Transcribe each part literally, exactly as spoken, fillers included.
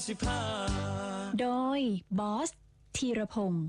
สิบห้าโดยบอสธีรพงศ์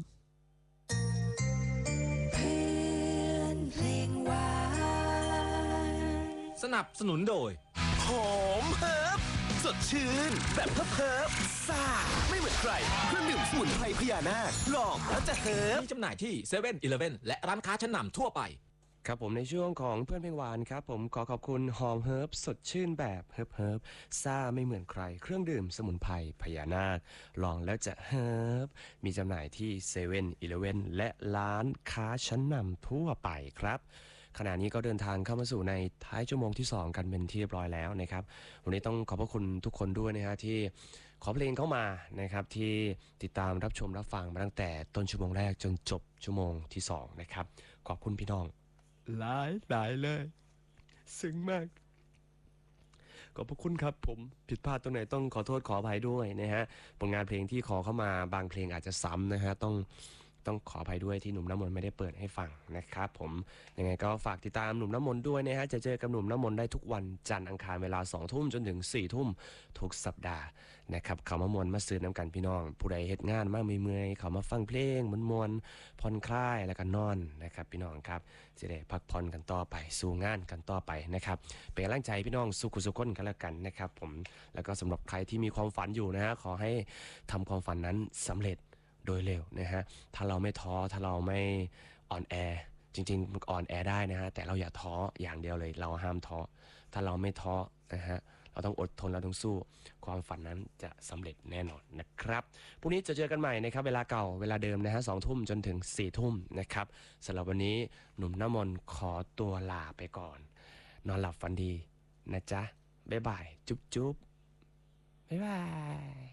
เพื่อนเพลงหวานสนับสนุนโดยหอมเฮิร์บสดชื่นแบบเฮิร์บเฮิร์บซ่าไม่เหมือนใครเครื่องดื่มสมุนไพรพญานาคลองแล้วจะเฮิร์บมีจำหน่ายที่เซเว่นอีเลฟเว่นและร้านค้าชั้นนำทั่วไปครับผมในช่วงของเพื่อนเพลงหวานครับผมขอขอบคุณหอมเฮิร์บสดชื่นแบบเฮิร์บเฮิร์บซ่าไม่เหมือนใครเครื่องดื่มสมุนไพรพญานาคลองแล้วจะเฮิร์บมีจำหน่ายที่เซเว่นอีเลฟเว่นและร้านค้าชั้นนำทั่วไปครับขณะนี้ก็เดินทางเข้ามาสู่ในท้ายชั่วโมงที่สองกันเป็นที่เรียบร้อยแล้วนะครับวันนี้ต้องขอบพระคุณทุกคนด้วยนะฮะที่ขอเพลงเข้ามานะครับที่ติดตามรับชมรับฟังมาตั้งแต่ต้นชั่วโมงแรกจนจบชั่วโมงที่สองนะครับขอบคุณพี่น้องหลายหลายเลยซึ้งมากขอบพระคุณครับผมผิดพลาดตรงไหนต้องขอโทษขออภัยด้วยนะฮะผลงานเพลงที่ขอเข้ามาบางเพลงอาจจะซ้ำนะฮะต้องต้องขออภัยด้วยที่หนุ่มน้ำมนต์ไม่ได้เปิดให้ฟังนะครับผมยังไงก็ฝากติดตามหนุ่มน้ำมนต์ด้วยนะฮะจะเจอกับหนุ่มน้ำมนต์ได้ทุกวันจันทร์อังคารเวลาสองทุ่มจนถึงสี่ทุ่มทุกสัปดาห์นะครับเขามามวนมาซื้อน้ำกันพี่น้องผู้ใดเฮ็ดงานมาเมื่อยๆเขามาฟังเพลงมวนๆผ่อนคลายแล้วก็นอนนะครับพี่น้องครับจะได้พักผ่อนกันต่อไปสู่งานกันต่อไปนะครับเป็นกำลังใจพี่น้องสุขุสุขคนกันแล้วกันนะครับผมแล้วก็สำหรับใครที่มีความฝันอยู่นะฮะขอให้ทำความฝันนั้นสำเร็จโดยเร็วนะฮะถ้าเราไม่ท้อถ้าเราไม่อ่อนแอจริงๆอ่อนแอได้นะฮะแต่เราอย่าท้ออย่างเดียวเลยเราห้ามท้อถ้าเราไม่ท้อนะฮะเราต้องอดทนเราต้องสู้ความฝันนั้นจะสำเร็จแน่นอนนะครับพรุ่งนี้จะเจอกันใหม่นะครับเวลาเก่าเวลาเดิมนะฮะสองทุ่มจนถึงสี่ทุ่มนะครับสำหรับวันนี้หนุ่มน้ำมนต์ขอตัวลาไปก่อนนอนหลับฝันดีนะจ๊ะบ๊ายบายจุ๊บจุ๊บบ๊ายบาย